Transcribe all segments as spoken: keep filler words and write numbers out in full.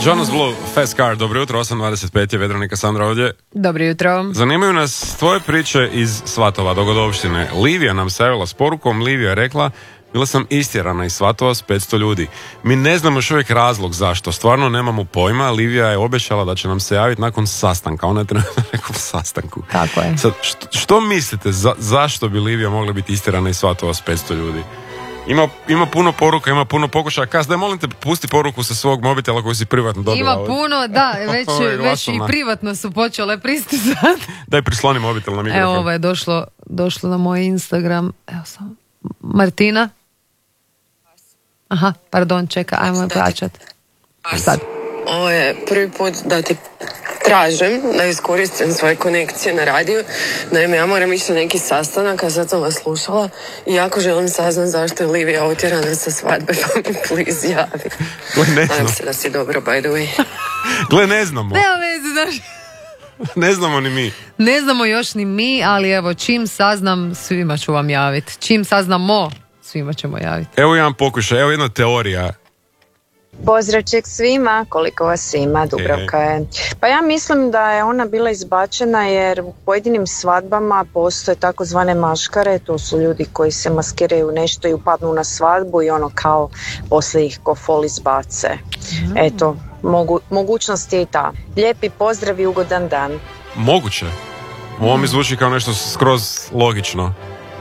Jonas Blue, Fast Car, dobro jutro, osam dvadeset pet je Vedranika Sandra ovdje. Dobro jutro. Zanimaju nas tvoje priče iz Svatova, dogodovštine. Livija nam se javila s porukom, Livija je rekla: bila sam istjerana iz Svatova s petsto ljudi. Mi ne znamo još uvijek razlog zašto, stvarno nemamo pojma. Livija je obećala da će nam se javiti nakon sastanka, ona je trenutno na nekom sastanku. Tako je. Sad, što, što mislite, za, zašto bi Livija mogla biti istjerana iz Svatova s petsto ljudi? Ima, ima puno poruka, ima puno pokušaja. Kas, daj molim te, pusti poruku sa svog mobitela koju si privatno dobila. Ima puno, da, već, već i privatno su počele pristizati. Daj prisloni mobitel na mikrofon. Evo, ovo je došlo, došlo na moj Instagram. Evo sam. Martina? Aha, pardon, čeka, ajmo plaćat. Sad. Ovo je prvi put da ti tražim da iskoristim svoje konekcije na radiju. Naime, ja moram ići na neki sastanak, a sad sam vas slušala i jako želim saznat zašto je Livija otjerana sa svadbe, pa mi please javi. Gle, ne znam. Nadam se da si dobro, by the way. Gle, ne znamo. Nema veze, znaš. Ne znamo ni mi. Ne znamo još ni mi, ali evo, čim saznam, svima ću vam javiti. Čim saznamo, svima ćemo javiti. Evo jedan pokušaj, evo jedna teorija. Pozdravček svima, koliko vas ima, Dubravka je. Pa ja mislim da je ona bila izbačena jer u pojedinim svadbama postoje takozvane maškare, to su ljudi koji se maskiraju nešto i upadnu na svadbu i ono kao poslije ih ko fol izbace. Mm. Eto, mogu, mogućnost je i ta. Lijepi pozdrav i ugodan dan. Moguće. Ovo mi zvuči kao nešto skroz logično.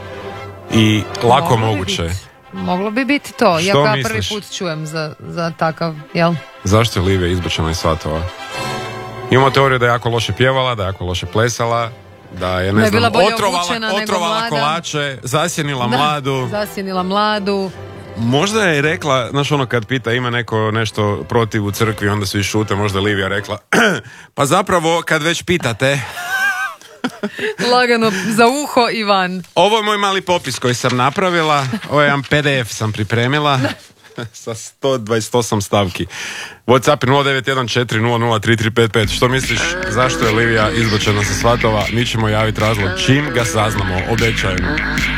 I lako Moglo moguće. Bi Moglo bi biti to. Što ja misliš? prvi put čujem za, za takav, jel? Zašto je Livija izbačena iz Svatova? Imamo teoriju da je jako loše pjevala, da je jako loše plesala, da je, ne da je znam, bila bolje otrovala, obučena nego otrovala mlada. kolače, zasjenila Da, mladu. Zasjenila mladu. Možda je rekla, znaš ono kad pita ima neko nešto protiv u crkvi, onda svi šute, možda je Livija rekla pa zapravo kad već pitate. Lagano za uho i van. Ovo je moj mali popis koji sam napravila. Ovo je jedan P D F sam pripremila sa sto dvadeset osam stavki. WhatsApp je nula devet jedan četiri nula nula tri tri pet pet. Što misliš, zašto je Livija izbačena sa Svatova? Mi ćemo javiti razlog čim ga saznamo, obećajemo.